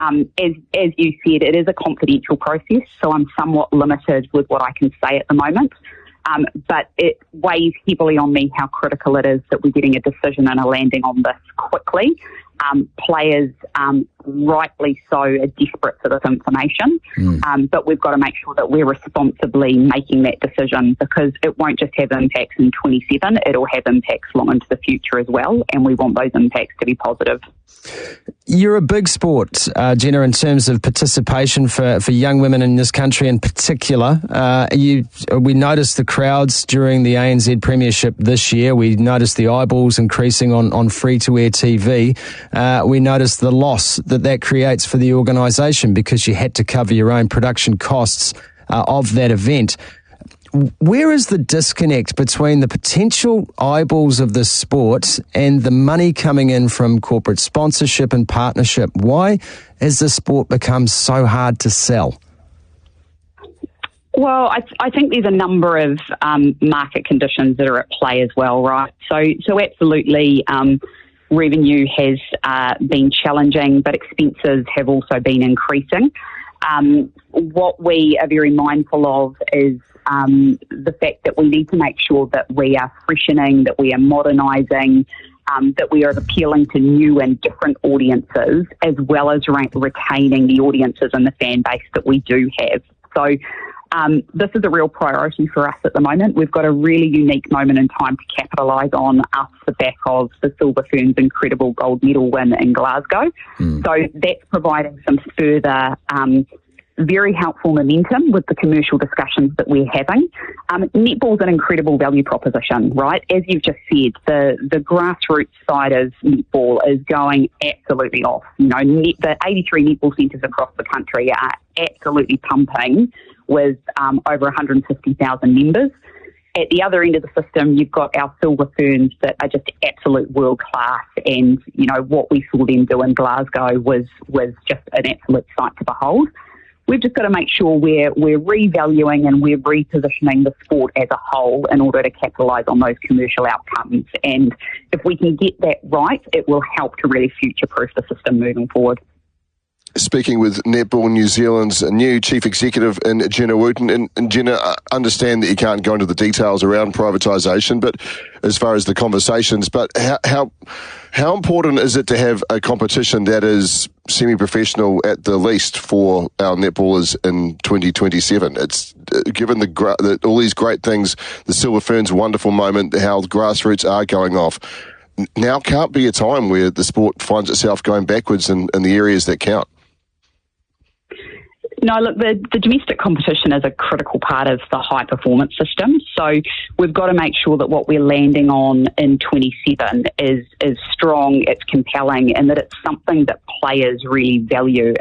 As you said, it is a confidential process, so I'm somewhat limited with what I can say at the moment. But it weighs heavily on me how critical it is that we're getting a decision and a landing on this quickly. Players, rightly so, are desperate for this information, but we've got to make sure that we're responsibly making that decision, because it won't just have impacts in 27, it'll have impacts long into the future as well, and we want those impacts to be positive. You're a big sport, Jenna, in terms of participation for young women in this country in particular. We noticed the crowds during the ANZ Premiership this year. We noticed the eyeballs increasing on free-to-air TV. We noticed the loss that creates for the organisation because you had to cover your own production costs of that event. Where is the disconnect between the potential eyeballs of the sport and the money coming in from corporate sponsorship and partnership? Why has the sport become so hard to sell? Well, I think there's a number of market conditions that are at play as well, right? So absolutely, revenue has been challenging, but expenses have also been increasing. What we are very mindful of is the fact that we need to make sure that we are freshening, that we are modernising, that we are appealing to new and different audiences, as well as retaining the audiences and the fan base that we do have. So this is a real priority for us at the moment. We've got a really unique moment in time to capitalise on off the back of the Silver Ferns' incredible gold medal win in Glasgow. So that's providing some further very helpful momentum with the commercial discussions that we're having. Netball's an incredible value proposition, right? As you've just said, the grassroots side of netball is going absolutely off. You know, the 83 netball centres across the country are absolutely pumping with over 150,000 members. At the other end of the system, you've got our Silver Ferns that are just absolute world class, and you know what we saw them do in Glasgow was just an absolute sight to behold. We've just got to make sure we're revaluing and we're repositioning the sport as a whole in order to capitalise on those commercial outcomes. And if we can get that right, it will help to really future-proof the system moving forward. Speaking with Netball New Zealand's new Chief Executive in Jenna Wooten. And Jenna, I understand that you can't go into the details around privatisation, but as far as the conversations, but how important is it to have a competition that is semi-professional at the least for our netballers in 2027? It's given all these great things, the Silver Ferns' wonderful moment, how the grassroots are going off. Now can't be a time where the sport finds itself going backwards in the areas that count. No, look, the domestic competition is a critical part of the high performance system. So we've got to make sure that what we're landing on in 27 is strong, it's compelling, and that it's something that players really value.